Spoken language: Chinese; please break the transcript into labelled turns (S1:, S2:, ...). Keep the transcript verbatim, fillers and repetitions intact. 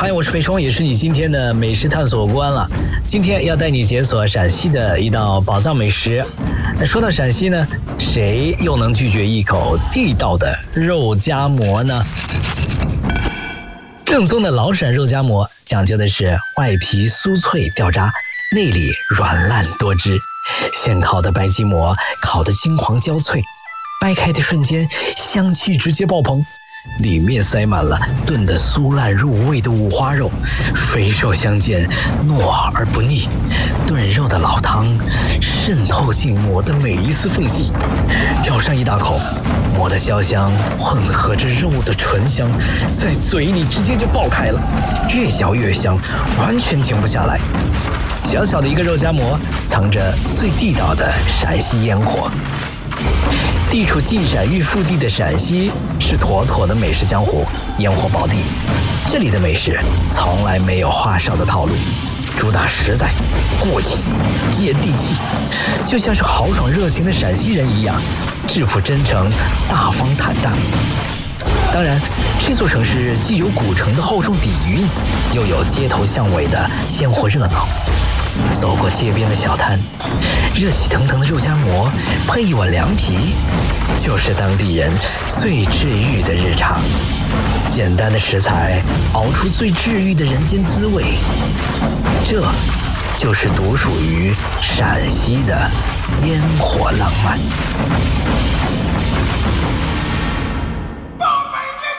S1: 嗨，我是裴冲，也是你今天的美食探索官了。今天要带你解锁陕西的一道宝藏美食。那说到陕西呢，谁又能拒绝一口地道的肉夹馍呢？正宗的老陕肉夹馍讲究的是外皮酥脆掉渣，内里软烂多汁。现烤的白吉馍烤得金黄焦脆，掰开的瞬间香气直接爆棚，里面塞满了炖得酥烂入味的五花肉，肥瘦相间，糯而不腻。炖肉的老汤渗透进馍的每一丝缝隙，咬上一大口，馍的焦香混合着肉的醇香，在嘴里直接就爆开了，越嚼越香，完全停不下来。小小的一个肉夹馍，藏着最地道的陕西烟火。地处晋陕豫腹地的陕西是妥妥的美食江湖，烟火宝地。这里的美食从来没有话少的套路，主打实在、过劲、接地气，就像是豪爽热情的陕西人一样，质朴真诚、大方坦荡。当然，这座城市既有古城的厚重底蕴，又有街头巷尾的鲜活热闹。走过街边的小摊，热气腾腾的肉夹馍配一碗凉皮，就是当地人最治愈的日常。简单的食材熬出最治愈的人间滋味，这就是独属于陕西的烟火浪漫。